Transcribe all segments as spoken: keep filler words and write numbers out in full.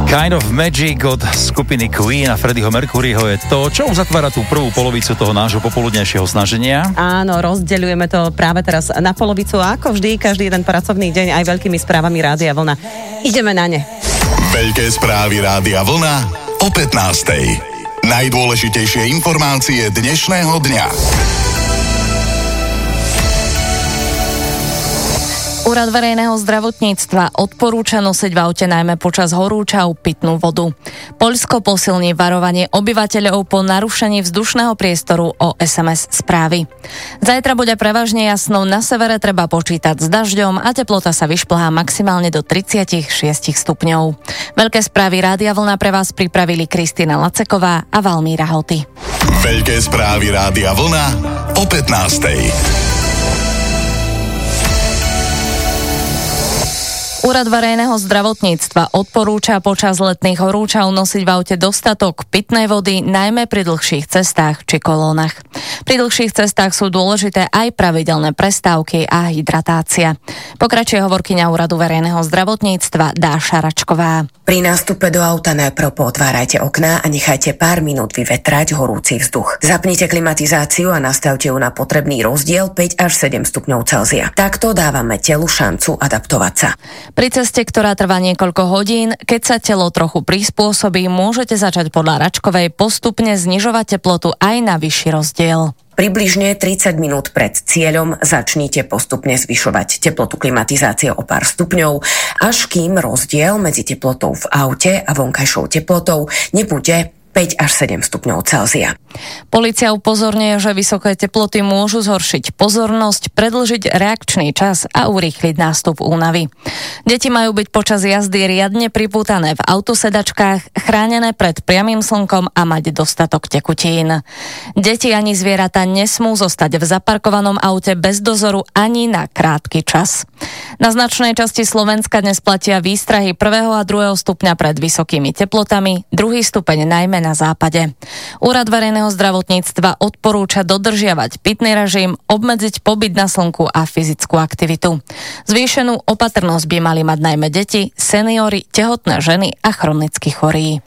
Kind of Magic od skupiny Queen a Freddieho Mercuryho je to, čo uzatvára tú prvú polovicu toho nášho popoludnejšieho snaženia. Áno, rozdeľujeme to práve teraz na polovicu a ako vždy, každý jeden pracovný deň aj veľkými správami Rádia Vlna. Ideme na ne. Veľké správy Rádia Vlna o pätnástej. Najdôležitejšie informácie dnešného dňa. Úrad verejného zdravotníctva odporúča nosiť v aute najmä počas horúčav pitnú vodu. Poľsko posilní varovanie obyvateľov po narušení vzdušného priestoru o es em es správy. Zajtra bude prevažne jasno, na severe treba počítať s dažďom a teplota sa vyšplhá maximálne do tridsaťšesť stupňov. Veľké správy Rádia Vlna pre vás pripravili Kristína Laceková a Valmíra Hoty. Veľké správy Rádia Vlna o pätnástej. Úrad verejného zdravotníctva odporúča počas letných horúčav nosiť v aute dostatok pitnej vody, najmä pri dlhších cestách či kolónach. Pri dlhších cestách sú dôležité aj pravidelné prestávky a hydratácia. Pokračuje hovorkyňa Úradu verejného zdravotníctva Dáša Račková. Pri nástupe do auta najprv pootvárajte okná a nechajte pár minút vyvetrať horúci vzduch. Zapnite klimatizáciu a nastavte ju na potrebný rozdiel päť až sedem stupňov Celzia. Takto dávame telu šancu adaptovať sa. Pri ceste, ktorá trvá niekoľko hodín, keď sa telo trochu prispôsobí, môžete začať podľa Račkovej postupne znižovať teplotu aj na vyšší rozdiel. Približne tridsať minút pred cieľom začnite postupne zvyšovať teplotu klimatizácie o pár stupňov, až kým rozdiel medzi teplotou v aute a vonkajšou teplotou nebude päť až sedem stupňov Celzia. Polícia upozorňuje, že vysoké teploty môžu zhoršiť pozornosť, predĺžiť reakčný čas a urýchliť nástup únavy. Deti majú byť počas jazdy riadne pripútané v autosedačkách, chránené pred priamym slnkom a mať dostatok tekutín. Deti ani zvieratá nesmú zostať v zaparkovanom aute bez dozoru ani na krátky čas. Na značnej časti Slovenska dnes platia výstrahy prvého a druhého stupňa pred vysokými teplotami, druhý stupeň najmä na západe. Úrad verejného zdravotníctva odporúča dodržiavať pitný režim, obmedziť pobyt na slnku a fyzickú aktivitu. Zvýšenú opatrnosť by mali mať najmä deti, seniori, tehotné ženy a chronicky chorí.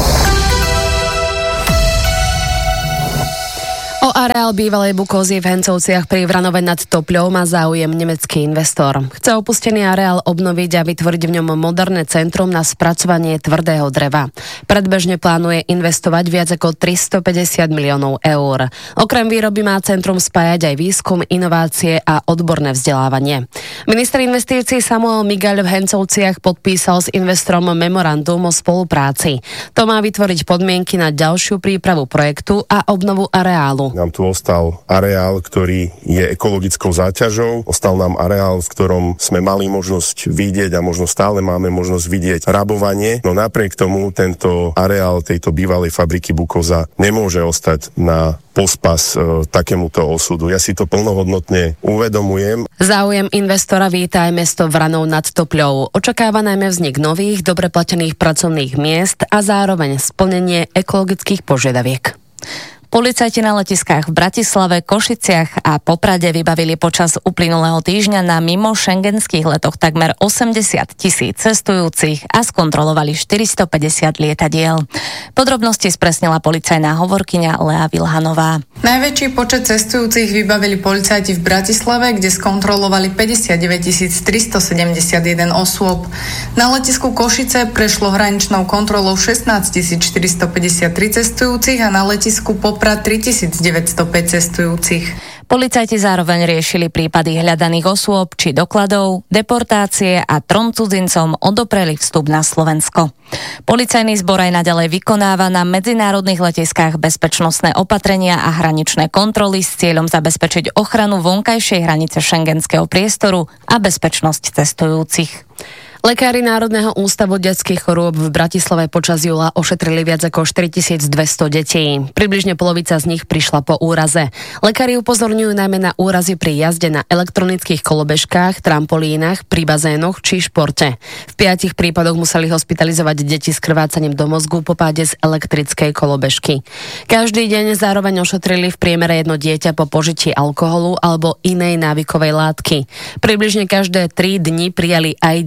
O areál bývalej Bukovzy v Hencovciach pri Vranove nad Topľou má záujem nemecký investor. Chce opustený areál obnoviť a vytvoriť v ňom moderné centrum na spracovanie tvrdého dreva. Predbežne plánuje investovať viac ako tristopäťdesiat miliónov eur. Okrem výroby má centrum spájať aj výskum, inovácie a odborné vzdelávanie. Minister investícií Samuel Migaľ v Hencovciach podpísal s investorom memorandum o spolupráci. To má vytvoriť podmienky na ďalšiu prípravu projektu a obnovu areálu. Nám tu ostal areál, ktorý je ekologickou záťažou. Ostal nám areál, v ktorom sme mali možnosť vidieť a možno stále máme možnosť vidieť rabovanie. No napriek tomu tento areál tejto bývalej fabriky Bukovza nemôže ostať na pospas e, takémuto osudu. Ja si to plnohodnotne uvedomujem. Záujem investora víta aj mesto Vranov nad Topľou. Očakáva najmä vznik nových, dobre platených pracovných miest a zároveň splnenie ekologických požiadaviek. Policajti na letiskách v Bratislave, Košiciach a Poprade vybavili počas uplynulého týždňa na mimo šengenských letoch takmer osemdesiat tisíc cestujúcich a skontrolovali štyristopäťdesiat lietadiel. Podrobnosti spresnila policajná hovorkyňa Lea Vilhanová. Najväčší počet cestujúcich vybavili policajti v Bratislave, kde skontrolovali päťdesiatdeväť tisíc tristosedemdesiatjeden osôb. Na letisku Košice prešlo hraničnou kontrolou šestnásť tisíc štyristopäťdesiattri cestujúcich a na letisku Poprad tritisícdeväťstopäť cestujúcich. Policajti zároveň riešili prípady hľadaných osôb či dokladov, deportácie a trom cudzincom odopreli vstup na Slovensko. Policajný zbor aj naďalej vykonáva na medzinárodných letiskách bezpečnostné opatrenia a hraničné kontroly s cieľom zabezpečiť ochranu vonkajšej hranice šengenského priestoru a bezpečnosť cestujúcich. Lekári Národného ústavu detských chorôb v Bratislave počas júla ošetrili viac ako štyritisícdvesto detí. Približne polovica z nich prišla po úraze. Lekári upozorňujú najmä na úrazy pri jazde na elektronických kolobežkách, trampolínach, pri bazénoch či športe. V piatich prípadoch museli hospitalizovať deti s krvácaním do mozgu po páde z elektrickej kolobežky. Každý deň zároveň ošetrili v priemere jedno dieťa po požití alkoholu alebo inej návykovej látky. Približne každé tri dni prijali aj dieťa,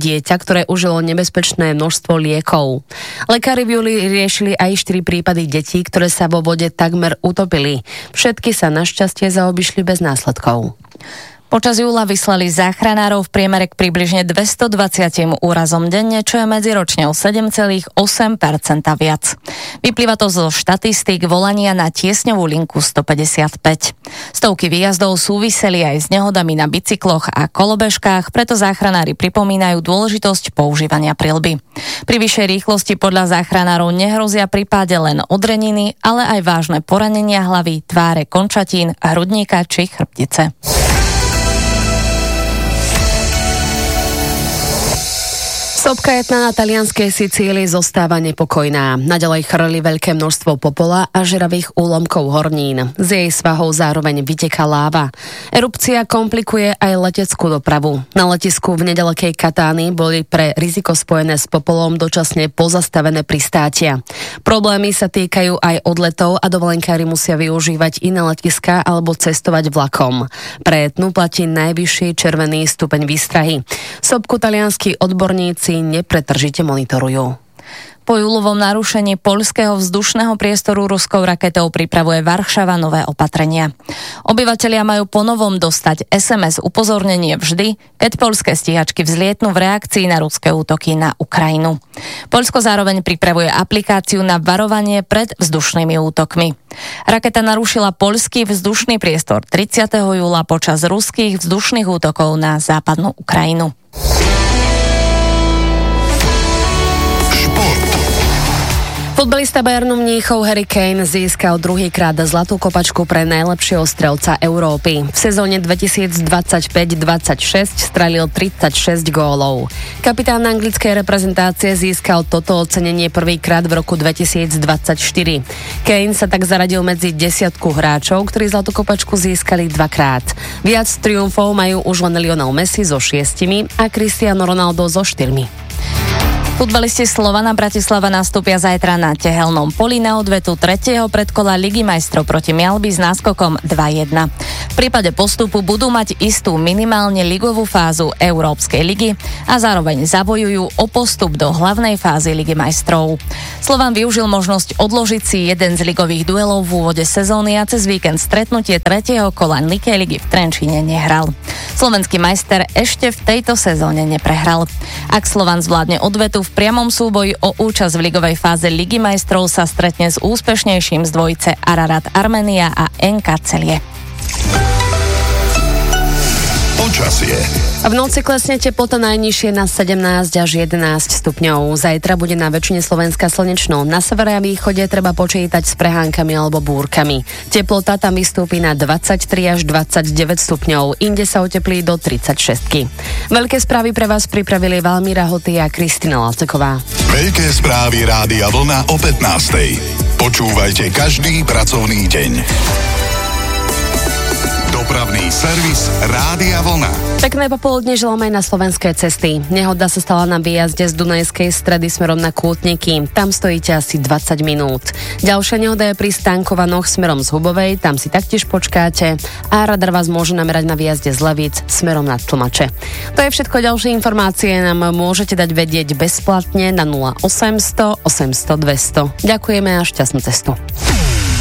ktoré užilo nebezpečné množstvo liekov. Lekári v júli riešili aj štyri prípady detí, ktoré sa vo vode takmer utopili. Všetky sa našťastie zaobišli bez následkov. Počas júla vyslali záchranárov v priemere k približne dvestodvadsať úrazom denne, čo je medziročne o sedem celá osem percenta viac. Vyplýva to zo štatistík volania na tiesňovú linku stopäťdesiatpäť. Stovky výjazdov súviseli aj s nehodami na bicykloch a kolobežkách, preto záchranári pripomínajú dôležitosť používania prilby. Pri vyššej rýchlosti podľa záchranárov nehrozia pri páde len odreniny, ale aj vážne poranenia hlavy, tváre, končatín, hrudníka či chrbtice. Sopka etna na talianskej Sicílii zostáva nepokojná. Naďalej chrli veľké množstvo popola a žeravých úlomkov hornín. Z jej svahov zároveň vyteká láva. Erupcia komplikuje aj leteckú dopravu. Na letisku v nedalekej Katánii boli pre riziko spojené s popolom dočasne pozastavené pristátia. Problémy sa týkajú aj odletov a dovolenkári musia využívať iné letiská alebo cestovať vlakom. Pre etnu platí najvyšší červený stupeň výstrahy. Sopku talianskí odborníci nepretržite monitorujú. Po júlovom narušení poľského vzdušného priestoru ruskou raketou pripravuje Varšava nové opatrenia. Obyvatelia majú ponovom dostať es em es upozornenie vždy, keď poľské stíhačky vzlietnú v reakcii na ruské útoky na Ukrajinu. Poľsko zároveň pripravuje aplikáciu na varovanie pred vzdušnými útokmi. Raketa narušila poľský vzdušný priestor tridsiateho júla počas ruských vzdušných útokov na západnú Ukrajinu. Futbalista Bayernu Mníchov Harry Kane získal druhýkrát zlatú kopačku pre najlepšieho strelca Európy. V sezóne dvetisícdvadsaťpäť dvadsaťšesť strelil tridsaťšesť gólov. Kapitán anglickej reprezentácie získal toto ocenenie prvýkrát v roku dvetisícdvadsaťštyri. Kane sa tak zaradil medzi desiatku hráčov, ktorí zlatú kopačku získali dvakrát. Viac triumfov majú už len Lionel Messi so šiestimi a Cristiano Ronaldo so štyrmi. Futbalisti Slovana Bratislava nastúpia zajtra na tehelnom poli na odvetu tretieho predkola Ligy majstrov proti Mialby s náskokom dva jedna. V prípade postupu budú mať istú minimálne ligovú fázu Európskej ligy a zároveň zabojujú o postup do hlavnej fázy Ligy majstrov. Slovan využil možnosť odložiť si jeden z ligových duelov v úvode sezóny a cez víkend stretnutie tretieho kola Likej ligy v Trenčíne nehral. Slovenský majster ešte v tejto sezóne neprehral. Ak Slovan zvládne odvetu v priamom súboji o účasť v ligovej fáze Ligy majstrov, sa stretne s úspešnejším z dvojice Ararat Armenia a en ká Celie. Počasie. V noci klesne teplota najnižšie na sedemnásť až jedenásť stupňov. Zajtra bude na väčšine Slovenska slnečno. Na severe a východe treba počítať s prehánkami alebo búrkami. Teplota tam vystúpi na dvadsaťtri až dvadsaťdeväť stupňov. Inde sa oteplí do tridsaťšesť. Veľké správy pre vás pripravili Valmíra Hoty a Kristina Laceková. Veľké správy Rádia Vlna o pätnástej. Počúvajte každý pracovný deň. Dopravný servis Rádia Vlna. Pekné popoludne želáme aj na slovenské cesty. Nehoda sa stala na výjazde z Dunajskej Stredy smerom na Kútniky. Tam stojíte asi dvadsať minút. Ďalšia nehoda je pri Stankovanoch smerom z Hubovej. Tam si taktiež počkáte. A radar vás môže namerať na výjazde z Levíc smerom na Tlmače. To je všetko. Ďalšie informácie nám môžete dať vedieť bezplatne na nula osemsto osemsto dvesto. Ďakujeme a šťastnú cestu.